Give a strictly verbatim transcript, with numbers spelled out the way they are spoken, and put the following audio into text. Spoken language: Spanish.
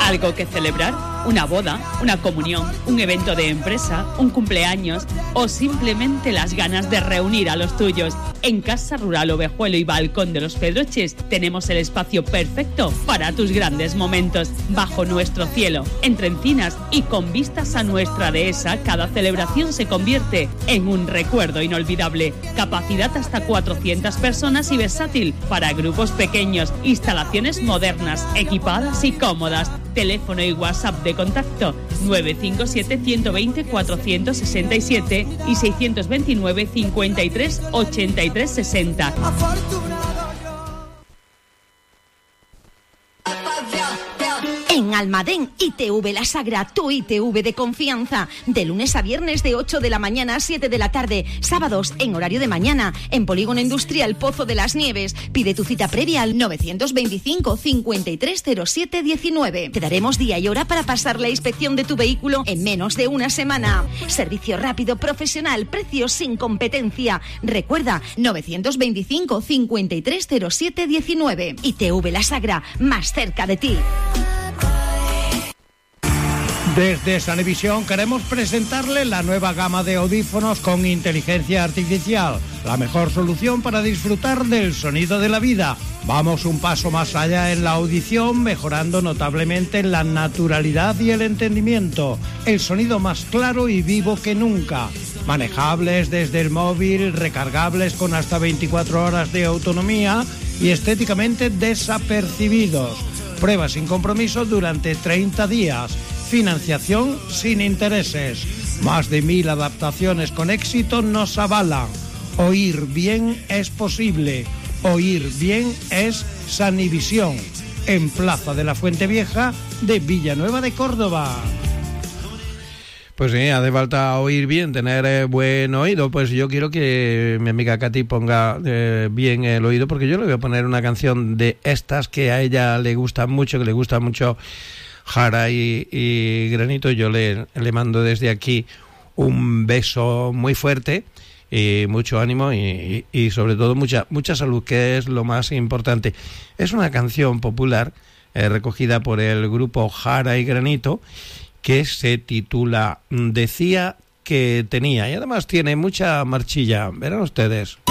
¿Algo que celebrar? ¿Una boda? ¿Una comunión? ¿Un evento de empresa? ¿Un cumpleaños? ¿O simplemente las ganas de reunir a los tuyos? En Casa Rural Ovejuelo y Balcón de los Pedroches tenemos el espacio perfecto para tus grandes momentos. Bajo nuestro cielo, entre encinas y con vistas a nuestra dehesa, cada celebración se convierte en un recuerdo inolvidable. Capacidad hasta cuatrocientas personas y versátil para grupos pequeños. Instalaciones modernas, equipadas y cómodas. Teléfono y WhatsApp de contacto nueve cinco siete, uno dos cero, cuatro seis siete y seis dos nueve, cincuenta y tres, ochenta y tres, sesenta. En Almadén, I T V La Sagra, tu I T V de confianza. De lunes a viernes de ocho de la mañana a siete de la tarde. Sábados en horario de mañana. En Polígono Industrial Pozo de las Nieves. Pide tu cita previa al novecientos veinticinco, cincuenta y tres, cero siete, diecinueve. Te daremos día y hora para pasar la inspección de tu vehículo en menos de una semana. Servicio rápido, profesional, precios sin competencia. Recuerda, novecientos veinticinco, cincuenta y tres, cero siete, diecinueve. I T V La Sagra, más cerca de ti. Desde Sanevisión queremos presentarle la nueva gama de audífonos con inteligencia artificial, la mejor solución para disfrutar del sonido de la vida. Vamos un paso más allá en la audición, mejorando notablemente la naturalidad y el entendimiento, el sonido más claro y vivo que nunca. Manejables desde el móvil, recargables con hasta veinticuatro horas de autonomía y estéticamente desapercibidos. Prueba sin compromiso durante treinta días. Financiación sin intereses. Más de mil adaptaciones con éxito nos avalan. Oír bien es posible. Oír bien es Sanivisión. En Plaza de la Fuente Vieja de Villanueva de Córdoba. Pues sí, hace falta oír bien, tener eh, buen oído. Pues yo quiero que mi amiga Katy ponga eh, bien el oído, porque yo le voy a poner una canción de estas que a ella le gusta mucho, que le gusta mucho Jara y, y Granito. Yo le, le mando desde aquí un beso muy fuerte y mucho ánimo y, y, y sobre todo mucha mucha salud, que es lo más importante. Es una canción popular eh, recogida por el grupo Jara y Granito, que se titula Decía que tenía, y además tiene mucha marchilla. Verán ustedes.